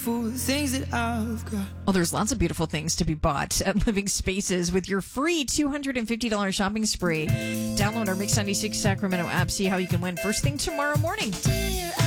for the things that I've got. Well, there's lots of beautiful things to be bought at Living Spaces with your free $250 shopping spree. Download our Mix 96 Sacramento app. See how you can win first thing tomorrow morning.